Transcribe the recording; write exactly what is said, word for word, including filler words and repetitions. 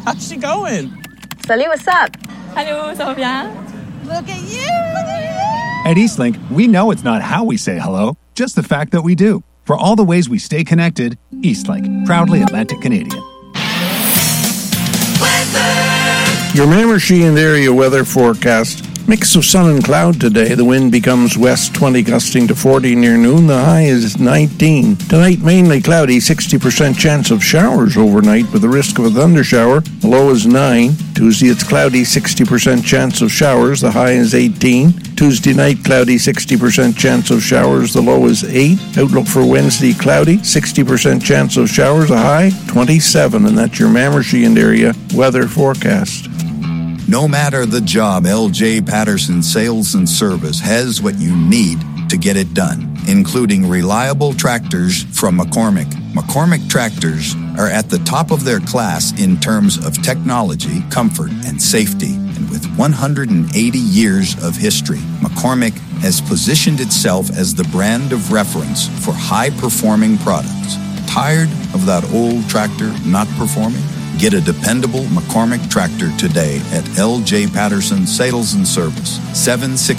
How's she going? Salut, what's up? Hello, ça va bien? Look at you! Look at you! At Eastlink, we know it's not how we say hello, just the fact that we do. For all the ways we stay connected, Eastlink, proudly Atlantic Canadian. Your Mamershey and area weather forecast. Mix of sun and cloud today. The wind becomes west twenty, gusting to forty near noon. The high is nineteen. Tonight, mainly cloudy, sixty percent chance of showers overnight with the risk of a thundershower. The low is nine. Tuesday, it's cloudy, sixty percent chance of showers. The high is eighteen. Tuesday night, cloudy, sixty percent chance of showers. The low is eight. Outlook for Wednesday, cloudy, sixty percent chance of showers. The high, twenty-seven. And that's your Mamershey and area weather forecast. No matter the job, L J Patterson Sales and Service has what you need to get it done, including reliable tractors from McCormick. McCormick tractors are at the top of their class in terms of technology, comfort, and safety. And with one hundred eighty years of history, McCormick has positioned itself as the brand of reference for high-performing products. Tired of that old tractor not performing? Get a dependable McCormick tractor today at L J Patterson Sales and Service, seven sixty